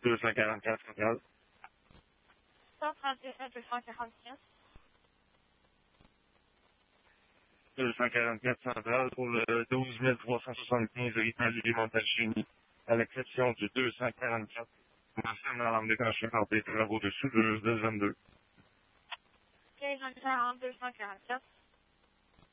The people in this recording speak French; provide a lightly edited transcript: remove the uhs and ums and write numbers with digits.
244 Centrale. 131 244. 244 Centrale pour le 12 375 Italie Montalcini, à l'exception du 244. Mentionne l'alarme déclenchée par des travaux de soudure de 22. OK, j'en ai 244.